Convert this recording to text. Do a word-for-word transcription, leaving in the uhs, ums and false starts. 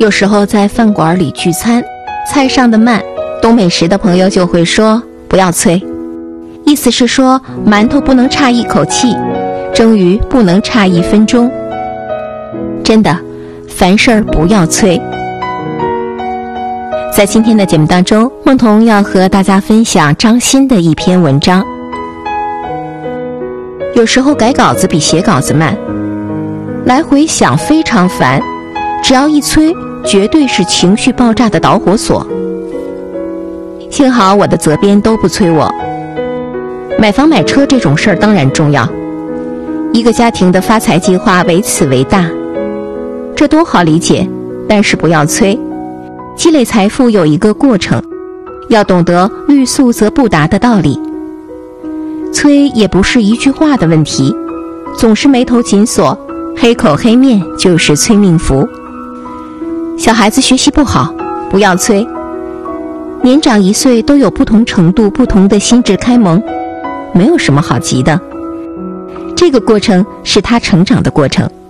有时候在饭馆里聚餐，菜上的慢，懂美食的朋友就会说不要催，意思是说馒头不能差一口气，蒸鱼不能差一分钟。真的，凡事儿不要催。在今天的节目当中，梦彤要和大家分享张欣的一篇文章。有时候改稿子比写稿子慢，来回想非常烦，只要一催，绝对是情绪爆炸的导火索。幸好我的责编都不催我。买房买车这种事儿当然重要，一个家庭的发财计划为此为大，这多好理解，但是不要催。积累财富有一个过程，要懂得欲速则不达的道理。催也不是一句话的问题，总是眉头紧锁，黑口黑面就是催命符。小孩子学习不好，不要催。年长一岁都有不同程度不同的心智开蒙，没有什么好急的。这个过程是他成长的过程。